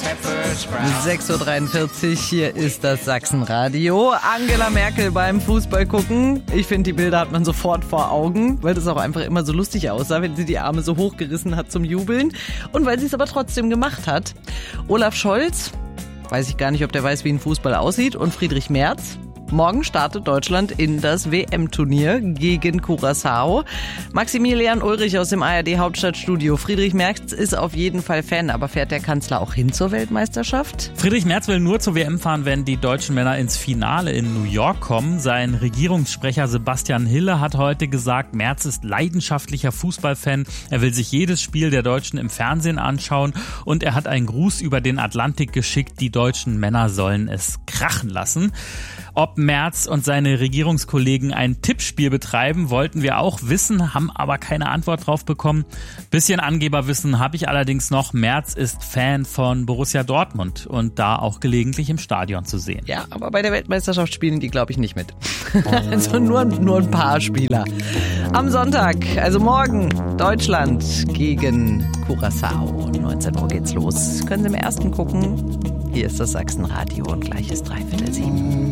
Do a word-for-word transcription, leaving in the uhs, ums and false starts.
sechs Uhr dreiundvierzig, hier ist das Sachsenradio. Angela Merkel beim Fußball gucken. Ich finde, die Bilder hat man sofort vor Augen, weil das auch einfach immer so lustig aussah, wenn sie die Arme so hochgerissen hat zum Jubeln. Und weil sie es aber trotzdem gemacht hat. Olaf Scholz, weiß ich gar nicht, ob der weiß, wie ein Fußball aussieht. Und Friedrich Merz. Morgen startet Deutschland in das W M-Turnier gegen Curaçao. Maximilian Ulrich aus dem A R D-Hauptstadtstudio. Friedrich Merz ist auf jeden Fall Fan, aber fährt der Kanzler auch hin zur Weltmeisterschaft? Friedrich Merz will nur zur W M fahren, wenn die deutschen Männer ins Finale in New York kommen. Sein Regierungssprecher Sebastian Hille hat heute gesagt, Merz ist leidenschaftlicher Fußballfan. Er will sich jedes Spiel der Deutschen im Fernsehen anschauen und er hat einen Gruß über den Atlantik geschickt. Die deutschen Männer sollen es krachen lassen. Ob Merz und seine Regierungskollegen ein Tippspiel betreiben, wollten wir auch wissen, haben aber keine Antwort drauf bekommen. Bisschen Angeberwissen habe ich allerdings noch. Merz ist Fan von Borussia Dortmund und da auch gelegentlich im Stadion zu sehen. Ja, aber bei der Weltmeisterschaft spielen die, glaube ich, nicht mit. Also nur, nur ein paar Spieler. Am Sonntag, also morgen, Deutschland gegen Curaçao. neunzehn Uhr geht's los. Können Sie im ersten gucken. Hier ist das Sachsenradio und gleich ist dreiviertel sieben.